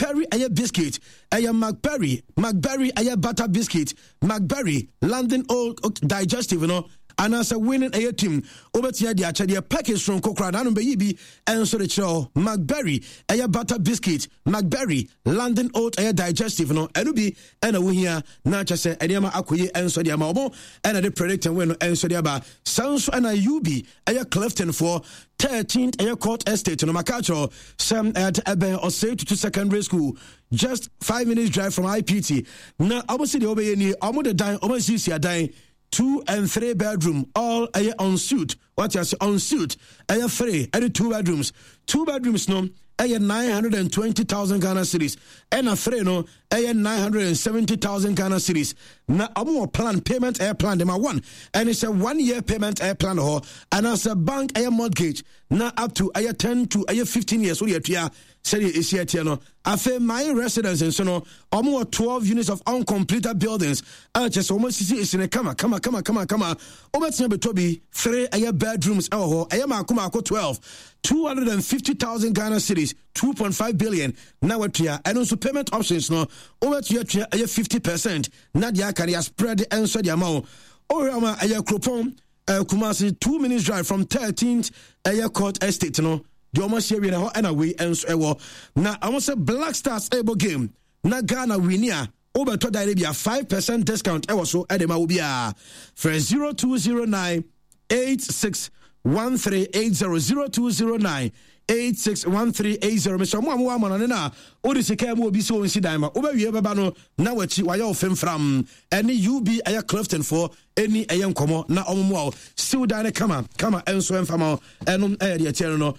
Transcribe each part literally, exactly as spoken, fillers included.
McBerry aye biscuit, aye McBerry, McBerry aye butter biscuit, McBerry London Old Digestive, you know. And as a winning a team, over to the actually package from Kokra, and baby, and so the show, McBerry, a butter biscuit, McBerry, London Oat, a digestive, no, and be, and a win here, not just a Ediama Akui, and so the Amabo, and a predictor when and so the Aba, sounds and a U B, a Clifton for thirteenth Air Court Estate, no Macacho, some at Abe or say to secondary school, just five minutes drive from I P T. Now, obviously, the Obey, almost the dying, almost you see a dying. Two and three bedroom, all a on suit. What you say on suit? A three, and two bedrooms. Two bedrooms, no, a nine hundred and twenty thousand Ghana cedis. And a three, no, a nine hundred and seventy thousand Ghana cedis. Now, a more plan, payment air plan, them are one. And it's a one year payment air plan, ho. And as a bank, a mortgage, now up to a ten to a fifteen years. So you have said it is yet, you know. I feel my residence and so no, almost twelve units of uncompleted buildings. I just almost see it's in a come on, come on, come on, come on, come on. Almost never to be three a bedrooms. Oh, I am a Kumako twelve. two hundred fifty thousand Ghana cedis, two point five billion. Now what here, and also payment options no, over to your a fifty percent. Nadia can spread the answer the amount. Or am I a coupon? Kumasi two minutes drive from thirteenth Air Court Estate, no. The almost here in a and away and so now I want to Black Stars able game. Na Ghana winia over to Arabia five percent discount. I was so Edema will be a for zero two zero nine eight six one three eight zero zero two zero nine eight six one three eight zero. Mister Mwa Mwa na Odisi Cam will be so in Sidima. Over here, Babano, now what you are film from any U B Aya Clifton for any a young como na omo still down come on, come on, and so and famo and um area channel.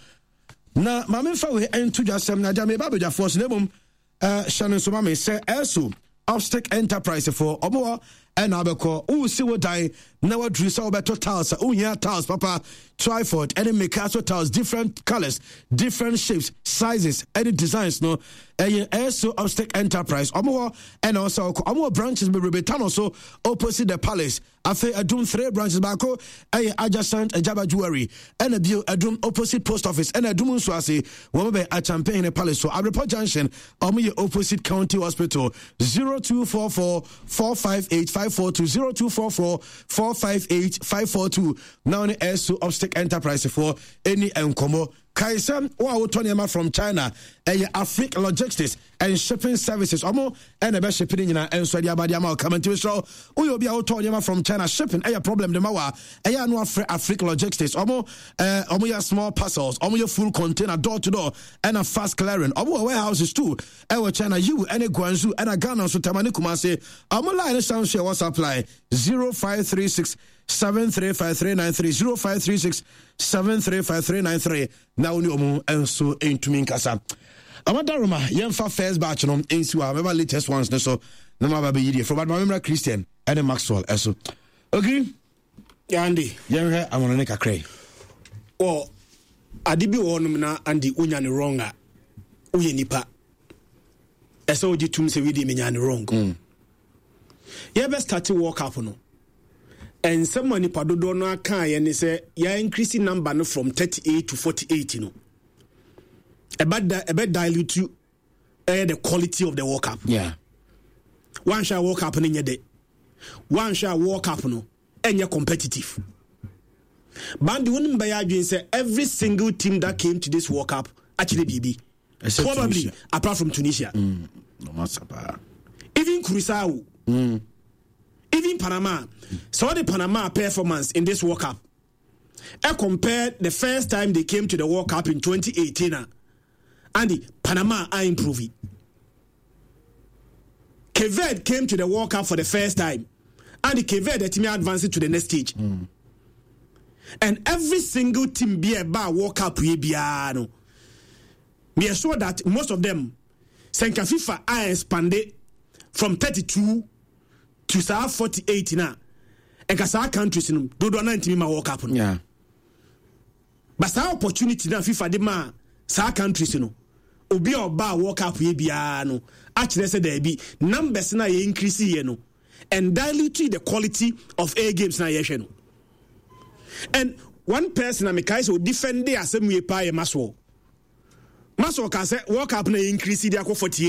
Na mame fa we entu jasem na jame babeja force nebum uh Shannon so mame say also Obstacle Enterprise for omo and abeko o si wo dai na wadru say obeto tiles o hia tiles papa triford any Mikaso tiles different colors different shapes sizes any designs no eh also Obstacle Enterprise omo and also omo branches be rebetan also opposite the palace afa adum three branches bako eh adjacent Ajaba Jewelry and a bio adum opposite post office and adum nso ase wo be a Champagne in palace so Abrepo Junction omo ye opposite county hospital zero two four four four five eight five four two zero two four four four five eight five four two now the also Obstacle Enterprise for any enkomo Kaisam wa Otoniama from China eh Africa Logistics and Shipping Services omo and the best shipping nyina enso dia badia ma come to so we obi Otoniama from China shipping eh problem de mawa eh ya no Africa Logistics omo eh omo ya small parcels omo ya full container door to door and a fast clearing omo warehouses too eh we China you and Guangzhou and a Ghana so tamani Kumasi omo line sound share WhatsApp line zero five three six seven three five three nine three zero five three six seven three five three nine three now ni omo enso entumi nkasa amadaroma yemfa first batch no ensi wa meba latest ones no so na ma ba be yidi from Admamra Christian and Maxwell eso okay Andy yenhwe amono ne kakrai o adibi wonum na Andy unya ne wrong a uye nipa eso ojitum se we di menya ne wrong mm. ye be start work up no and someone nipa dodo no aka ye ne say ya increase number no from thirty-eight to forty-eight you know about that about dilute you uh, the quality of the work up yeah one shall work up in your day one shall work up no and you're competitive but the one by you say every single team that came to this work up actually B B probably Tunisia. Apart from Tunisia mm. no matter even Curaçao mm. even Panama mm. so the Panama performance in this World Cup I compared the first time they came to the World Cup in twenty eighteen uh, and the Panama are improving. Cape Verde came to the World Cup for the first time and the Cape Verde team advanced to the next stage mm. and every single team be about World Cup we be no we are sure that most of them Senka FIFA are expanded from thirty-two to forty-eight now and kasa countries no do do ninety ma World Cup yeah but sa opportunity na FIFA de ma sa countries no obi oba World Cup ye bia no actually say there be numbers na ye increase here no and dilute the quality of A games na ye hwe no and one person na mekai so defend the asem we pa ye maso maso ka say World Cup na increase there ko forty-eight